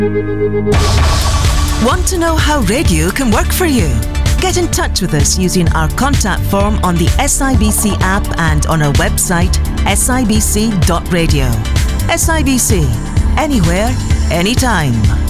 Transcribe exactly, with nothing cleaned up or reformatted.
Want to know how radio can work for you? Get in touch with us using our contact form on the S I B C app and on our website s i b c dot radio. S I B C, anywhere, anytime.